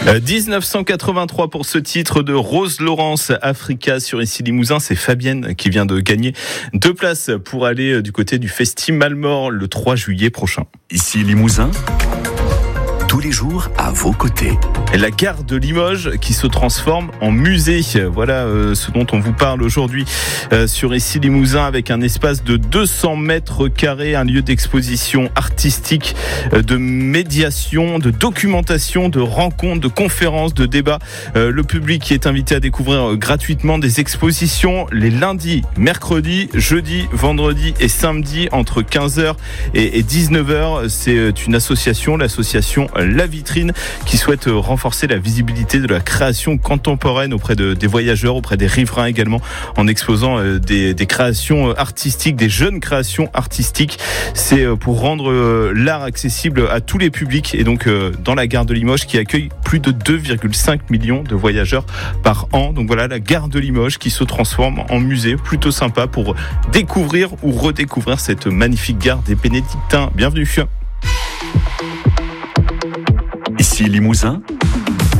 1983 pour ce titre de Rose Laurence, Africa sur Ici Limousin. C'est Fabienne qui vient de gagner 2 places pour aller du côté du Festival Malmort le 3 juillet prochain. Ici Limousin, tous les jours à vos côtés. Et la gare de Limoges qui se transforme en musée. Voilà ce dont on vous parle aujourd'hui sur Ici Limousin, avec un espace de 200 mètres carrés, un lieu d'exposition artistique, de médiation, de documentation, de rencontres, de conférences, de débats. Le public est invité à découvrir gratuitement des expositions les lundis, mercredis, jeudis, vendredis et samedis entre 15h et 19h. C'est une association, l'association La Vitrine, qui souhaite renforcer la visibilité de la création contemporaine auprès des voyageurs, auprès des riverains également, en exposant des créations artistiques, des jeunes créations artistiques. C'est pour rendre l'art accessible à tous les publics, et donc dans la gare de Limoges qui accueille plus de 2,5 millions de voyageurs par an. Donc voilà, la gare de Limoges qui se transforme en musée, plutôt sympa pour découvrir ou redécouvrir cette magnifique gare des Bénédictins. Bienvenue. Ici Limousin,